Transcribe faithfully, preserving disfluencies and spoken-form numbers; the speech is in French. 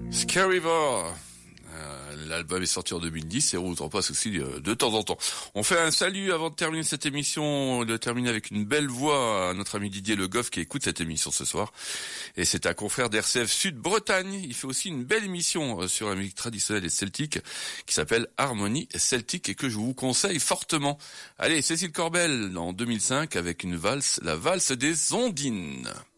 Scary River. Euh, l'album est sorti en deux mille dix et on en passe aussi euh, de temps en temps. On fait un salut avant de terminer cette émission, de terminer avec une belle voix à notre ami Didier Le Goff qui écoute cette émission ce soir. Et c'est un confrère d'R C F Sud-Bretagne. Il fait aussi une belle émission sur la musique traditionnelle et celtique qui s'appelle Harmonie Celtique et que je vous conseille fortement. Allez, Cécile Corbel en deux mille cinq avec une valse, la valse des Ondines.